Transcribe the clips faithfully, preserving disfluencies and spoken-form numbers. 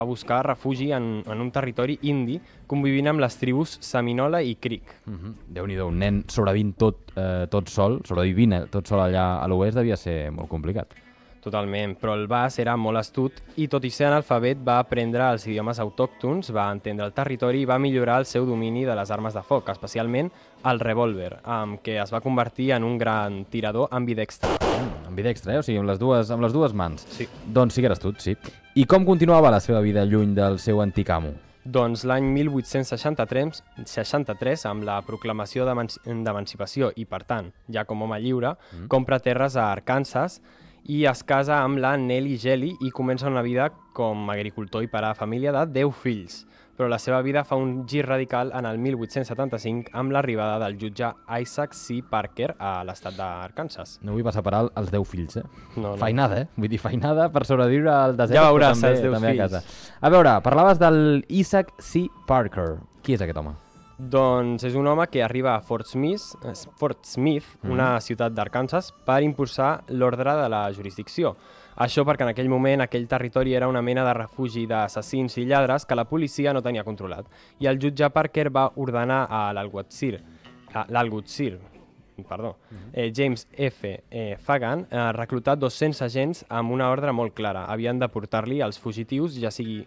va buscar refugi en, en un territori indi, convivint amb les tribus Seminola i Creek. Uh-huh. Déu-n'hi-do, un nen sobrevivint tot, eh, tot sol, sobrevivint eh, tot sol allà a l'oest devia ser molt complicat. Totalment, però el Bas era molt astut i, tot i ser analfabet, va aprendre els idiomes autòctons, va entendre el territori i va millorar el seu domini de les armes de foc, especialment el revòlver, amb què es va convertir en un gran tirador ambidextre. Mm, ambidextre, eh? O sigui, amb les dues, amb les dues mans. Sí. Doncs sí que era astut, sí. I com continuava la seva vida lluny del seu antic amo? Doncs l'any mil vuit-cents seixanta-tres, seixanta-tres, amb la proclamació d'emancipació i, per tant, ja com home lliure, mm. compra terres a Arkansas i es casa amb la Nellie Gelly i comença una vida com a agricultor i pare de família de deu fills. Però la seva vida fa un gir radical en el mil vuit-cents setanta-cinc amb l'arribada del jutge Isaac C. Parker a l'estat d'Arkansas. No vull passar per alt els deu fills, eh? No, no. Feinada, eh? Vull dir, feinada per sobreviure al desert. Ja veuràs, també, els deu també fills. a casa. A veure, parlaves del Isaac C. Parker. Qui és aquest home? Doncs és un home que arriba a Fort Smith, Fort Smith mm. una ciutat d'Arkansas, per impulsar l'ordre de la jurisdicció. Això perquè en aquell moment aquell territori era una mena de refugi d'assassins i lladres que la policia no tenia controlat. I el jutge Parker va ordenar a l'alguatzir, l'alguatzir, perdó, eh, James F. Eh, Fagan, eh, reclutar dos-cents agents amb una ordre molt clara. Havien de portar-li els fugitius, ja sigui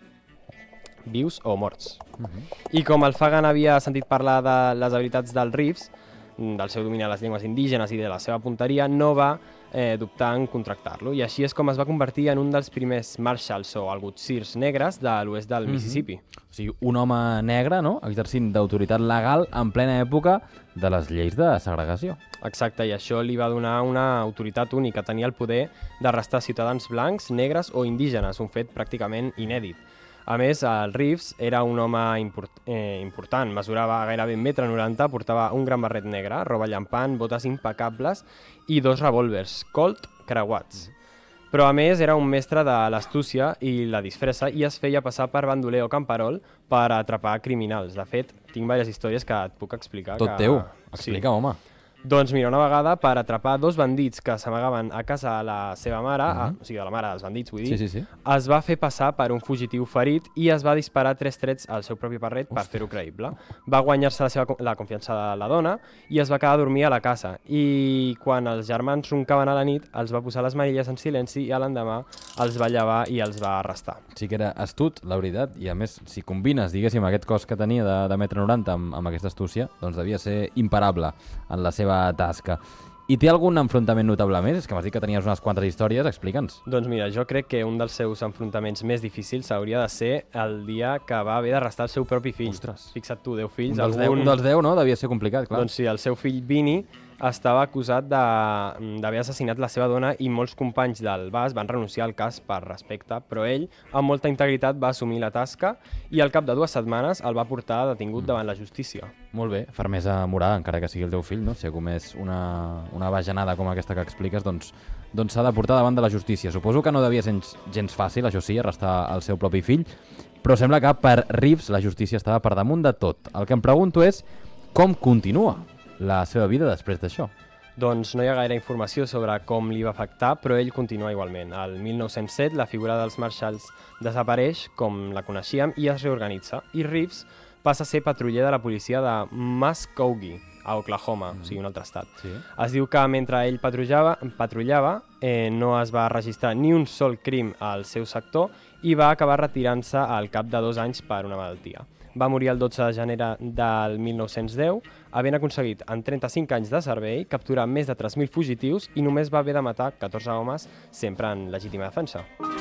vius o morts. Uh-huh. I com el Fagan havia sentit parlar de les habilitats dels Reeves, del seu domini de les llengües indígenes i de la seva punteria, no va eh, dubtar en contractar-lo. I així és com es va convertir en un dels primers marshals o algutzirs negres de l'oest del uh-huh. Mississippi. O sigui, un home negre, no?, exercint d'autoritat legal en plena època de les lleis de segregació. Exacte, i això li va donar una autoritat única. Tenia el poder d'arrestar ciutadans blancs, negres o indígenes, un fet pràcticament inèdit. A més, el Reeves era un home import, eh, important, mesurava gairebé un metre noranta, portava un gran barret negre, roba llampant, botes impecables i dos revòlvers, Colt, creuats. Però a més era un mestre de l'astúcia i la disfressa i es feia passar per bandoler o camperol per atrapar criminals. De fet, tinc diverses històries que et puc explicar. Tot que... teu, explica, sí. Home. Doncs mira, una vegada per atrapar dos bandits que s'amagaven a casa de la seva mare, uh-huh. a, o sigui, de la mare dels bandits, vull dir, sí, sí, sí. es va fer passar per un fugitiu ferit i es va disparar tres trets al seu propi barret per fer-ho creïble. Va guanyar-se la, seva, la confiança de la dona i es va quedar a dormir a la casa. I quan els germans roncaven a la nit, els va posar les manilles en silenci i a l'endemà els va llevar i els va arrestar. Sí que era astut, la veritat, i a més, si combines, diguéssim, aquest cos que tenia de, de metre noranta amb, amb aquesta astúcia, doncs devia ser imparable en la seva tasca. I té algun enfrontament notable més? És que m'has dit que tenies unes quantes històries, explica'ns. Doncs mira, jo crec que un dels seus enfrontaments més difícils hauria de ser el dia que va haver d'arrestar el seu propi fill. Ostres. Fixa't tu, deu fills. Un dels, algun... deu, un dels deu, no? Devia ser complicat, clar. Doncs sí, el seu fill Vinny estava acusat d'haver assassinat la seva dona i molts companys del Bas van renunciar al cas per respecte, però ell, amb molta integritat, va assumir la tasca i al cap de dues setmanes el va portar detingut mm. davant la justícia. Molt bé, fermesa moral, encara que sigui el teu fill, no? Si ha comès una, una bajanada com aquesta que expliques, doncs doncs s'ha de portar davant de la justícia. Suposo que no devia ser gens fàcil, això sí, arrestar el seu propi fill, però sembla que per Reeves la justícia estava per damunt de tot. El que em pregunto és com continua la seva vida després d'això. Doncs no hi ha gaire informació sobre com li va afectar, però ell continua igualment. El mil nou-cents set la figura dels Marshalls desapareix, com la coneixíem, i es reorganitza. I Reeves passa a ser patruller de la policia de Muskogee, a Oklahoma, mm. o sigui, un altre estat. Sí. Es diu que mentre ell patrullava, patrullava eh, no es va registrar ni un sol crim al seu sector i va acabar retirant-se al cap de dos anys per una malaltia. Va morir el dotze de gener del mil nou-cents deu, havent aconseguit en trenta-cinc anys de servei capturar més de tres mil fugitius i només va haver de matar catorze homes, sempre en legítima defensa.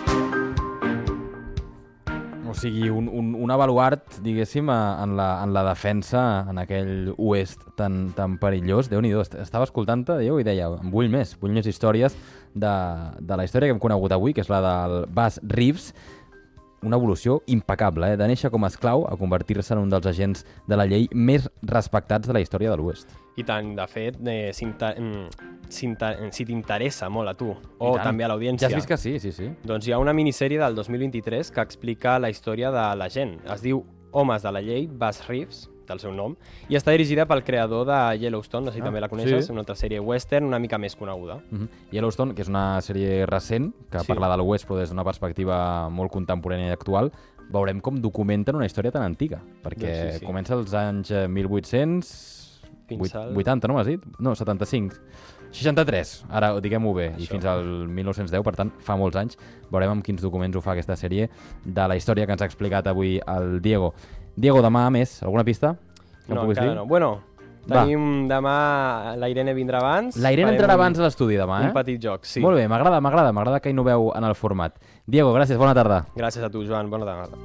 O sigui, un, un, un avaluart, diguéssim, en la, en la defensa en aquell oest tan, tan perillós. Déu-n'hi-do, estava escoltant-te, Diego, i deia, em vull més, vull més històries de, de la història que hem conegut avui, que és la del Bas Reeves. Una evolució impecable, eh? De néixer com a esclau a convertir-se en un dels agents de la llei més respectats de la història de l'Oest. I tant, de fet, eh, si t'interessa molt a tu, o també a l'audiència... Ja has vist que sí, sí, sí. Doncs hi ha una minissèrie del dos mil vint-i-tres que explica la història de l'agent. Es diu Homes de la llei, Bas Reeves, del seu nom, i està dirigida pel creador de Yellowstone, no sé si ah, també la coneixes, sí. Una altra sèrie western una mica més coneguda. Mm-hmm. Yellowstone, que és una sèrie recent, que sí. parla de l'Oest però des d'una perspectiva molt contemporània i actual, veurem com documenten una història tan antiga, perquè doncs sí, sí. comença als anys mil vuit-cents vuitanta, no m'has dit? No, setanta-cinc. seixanta-tres, ara diguem-ho bé, Això. I fins al mil nou-cents deu, per tant, fa molts anys. Veurem amb quins documents ho fa aquesta sèrie de la història que ens ha explicat avui el Diego. Diego, demà més, alguna pista? No, no encara dir? no. Bueno, tenim Va. demà... La Irene vindrà abans. La Irene entrarà abans a l'estudi demà, eh? Un petit joc, sí. Molt bé, m'agrada, m'agrada, m'agrada que innoveu en el format. Diego, gràcies, bona tarda. Gràcies a tu, Joan, bona tarda.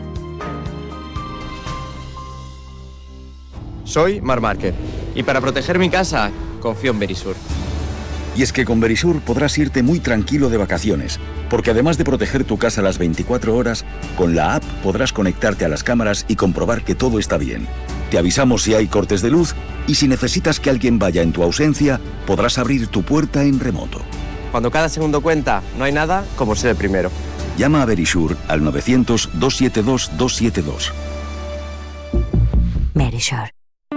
Soy Marc Márquez y para proteger mi casa confío en Verisur. Y es que con Verisur podrás irte muy tranquilo de vacaciones, porque además de proteger tu casa las veinticuatro horas, con la app podrás conectarte a las cámaras y comprobar que todo está bien. Te avisamos si hay cortes de luz y si necesitas que alguien vaya en tu ausencia, podrás abrir tu puerta en remoto. Cuando cada segundo cuenta, no hay nada como ser el primero. Llama a Verisur al novecientos, dos siete dos, dos siete dos. Verisur.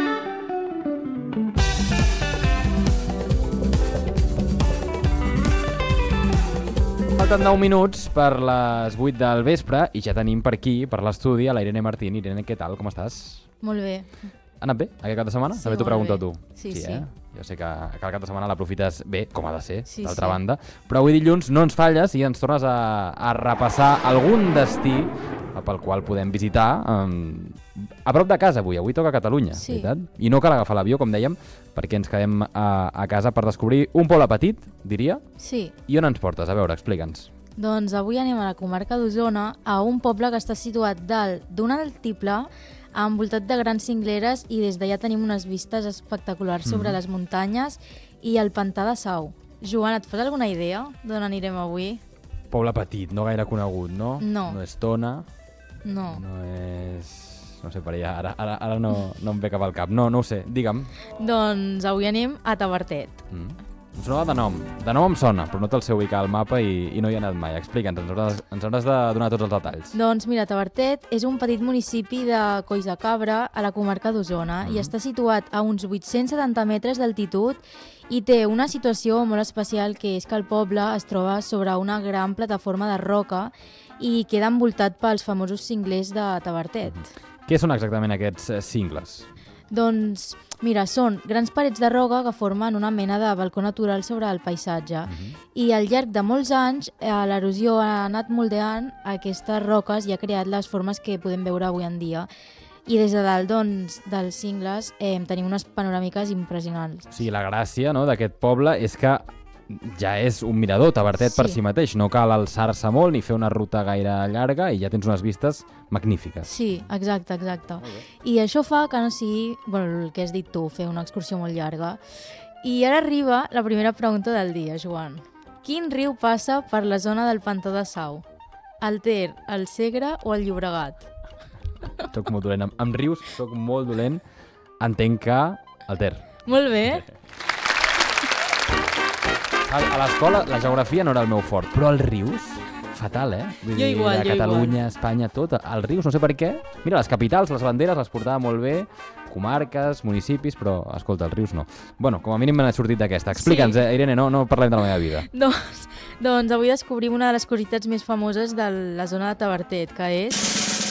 Falten deu minuts per les vuit del vespre i ja tenim per aquí, per l'estudi, a la Irene Martín. Irene, què tal? Com estàs? Molt bé. Ha anat bé aquest cap de setmana? Sí, També t'ho pregunto a tu. Sí, sí. Eh? Jo sé que, que el cap de setmana l'aprofites bé, com ha de ser, sí, d'altra sí. banda. Però avui dilluns no ens falles i ens tornes a, a repassar algun destí pel qual podem visitar um, a prop de casa avui. Avui toca Catalunya, sí. veritat? I no cal agafar l'avió, com dèiem, perquè ens quedem a, a casa per descobrir un poble petit, diria. Sí. I on ens portes? A veure, explica'ns. Doncs avui anem a la comarca d'Osona, a un poble que està situat dalt d'un altiplà, envoltat de grans cingleres, i des d'allà tenim unes vistes espectaculars sobre mm. les muntanyes i el pantà de Sau. Joan, et fas alguna idea d'on anirem avui? Poble petit, no gaire conegut, no? No. No és Tona. No. No és... No sé, per allà, ara, ara, ara no, no em ve cap al cap. No, no ho sé, digue'm. Doncs avui anem a Tavertet. Mm. Em sonava de nom. De nom em sona, però no te'l sé ubicar al mapa i, i no hi he anat mai. Explica'ns, ens hauràs, ens hauràs de donar tots els detalls. Doncs mira, Tavertet és un petit municipi de Colls de Cabra, a la comarca d'Osona, mm. i està situat a uns vuit-cents setanta metres d'altitud i té una situació molt especial, que és que el poble es troba sobre una gran plataforma de roca i queda envoltat pels famosos cinglers de Tavertet. Mm. Què són exactament aquests cingles? Doncs, mira, són grans parets de roca que formen una mena de balcó natural sobre el paisatge. Uh-huh. I al llarg de molts anys, eh, l'erosió ha anat moldeant aquestes roques i ha creat les formes que podem veure avui en dia. I des de dalt, doncs, dels cingles eh, tenim unes panoràmiques impressionants. Sí, la gràcia, no, d'aquest poble és que ja és un mirador, Tavertet, sí. per si mateix. No cal alçar-se molt ni fer una ruta gaire llarga i ja tens unes vistes magnífiques. Sí, exacte, exacte. I això fa que no sigui, bueno, el que has dit tu, fer una excursió molt llarga. I ara arriba la primera pregunta del dia, Joan. Quin riu passa per la zona del pantà de Sau? El Ter, el Segre o el Llobregat? Soc molt dolent. Amb, amb rius soc molt dolent. Entenc que el Ter. Molt bé. A, a l'escola la geografia no era el meu fort, però els rius, fatal, eh? Vull jo igual, dir, jo Catalunya, igual. Espanya, tot. Els rius, no sé per què. Mira, les capitals, les banderes, les portava molt bé, comarques, municipis, però, escolta, els rius no. Bueno, com a mínim me n'he sortit d'aquesta. Explica'ns, sí. eh, Irene, no, no parlem de la meva vida. Doncs, doncs avui descobrim una de les curiositats més famoses de la zona de Tavertet, que és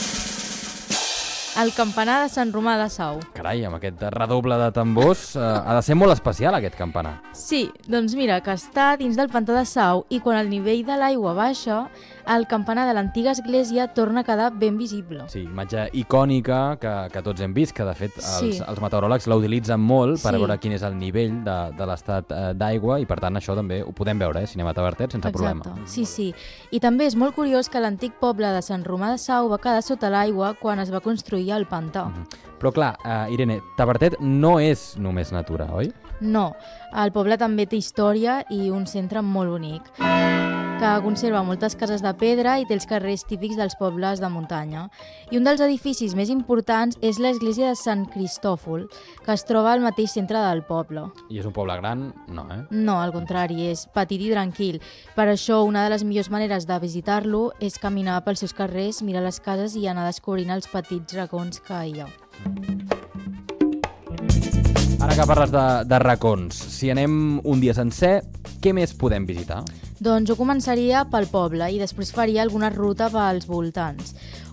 el campanar de Sant Romà de Sau. Carai, amb aquest redoble de tambors, eh, ha de ser molt especial aquest campanar. Sí, doncs mira, que està dins del pantà de Sau i quan el nivell de l'aigua baixa, el campanar de l'antiga església torna a quedar ben visible. Sí, imatge icònica que, que tots hem vist, que de fet els, sí. els meteoròlegs la utilitzen molt per sí. veure quin és el nivell de, de l'estat d'aigua i per tant això també ho podem veure, eh, si anem a Tavertet sense Exacte. problema. Sí, sí. I també és molt curiós que l'antic poble de Sant Romà de Sau va quedar sota l'aigua quan es va construir el pantà. Mm-hmm. Però clar, uh, Irene, Tavertet no és només natura, oi? No, el poble també té història i un centre molt bonic, que conserva moltes cases de pedra i té els carrers típics dels pobles de muntanya. I un dels edificis més importants és l'església de Sant Cristòfol, que es troba al mateix centre del poble. I és un poble gran? No, eh? No, al contrari, és petit i tranquil. Per això, una de les millors maneres de visitar-lo és caminar pels seus carrers, mirar les cases i anar descobrint els petits racons que hi ha. Ara que parles de, de racons, si anem un dia sencer, què més podem visitar? Doncs jo començaria pel poble i després faria alguna ruta pels voltants.